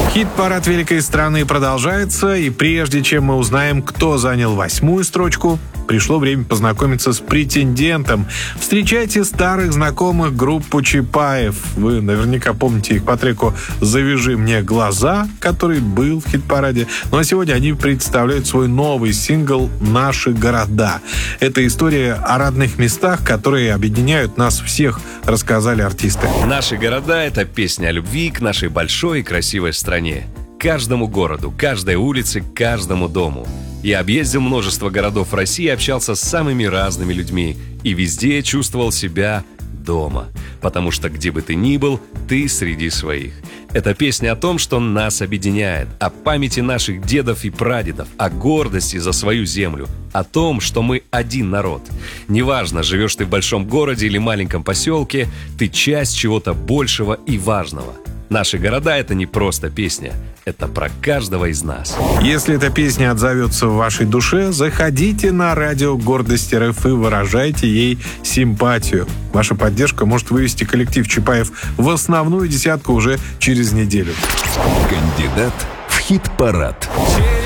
Хит-парад великой страны продолжается, и прежде чем мы узнаем, кто занял 8-ю строчку, пришло время познакомиться с претендентом. Встречайте старых знакомых группу Чапаев. Вы наверняка помните их по треку «Завяжи мне глаза», который был в хит-параде. Ну а сегодня они представляют свой новый сингл «Наши города». Это история о родных местах, которые объединяют нас всех, рассказали артисты. «Наши города» — это песня о любви к нашей большой и красивой стране. Каждому городу, каждой улице, каждому дому. Я объездил множество городов России, общался с самыми разными людьми и везде чувствовал себя дома. Потому что где бы ты ни был, ты среди своих. Это песня о том, что нас объединяет, о памяти наших дедов и прадедов, о гордости за свою землю, о том, что мы один народ. Неважно, живешь ты в большом городе или маленьком поселке, ты часть чего-то большего и важного. «Наши города» — это не просто песня, это про каждого из нас. Если эта песня отзовется в вашей душе, заходите на радио «Гордость РФ» и выражайте ей симпатию. Ваша поддержка может вывести коллектив Чапаев в основную десятку уже через неделю. Кандидат в хит-парад.